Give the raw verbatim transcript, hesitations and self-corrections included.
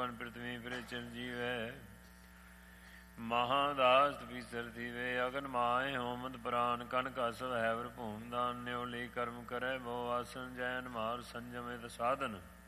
ਪਨ ਪ੍ਰਿਥਵੀ ਫਿਰੇ ਚਿਰਜੀਵੈ। ਮਹਾਦਾਸ ਤਪੀਸਰ ਥੀਵੇ ਅਗਨ ਮਾਏ ਹੋਮਦ ਪ੍ਰਾਨ ਕਨ ਕਸਵ ਹੈਵਰ ਭੂਮ ਦਾਨ ਨਿਉ ਲਈ ਕਰਮ ਕਰੈ ਬਹੁ ਆਸਨ ਜੈਨ ਮਾਰ ਸੰਜਮ ਇਤ ਸਾਧਨ।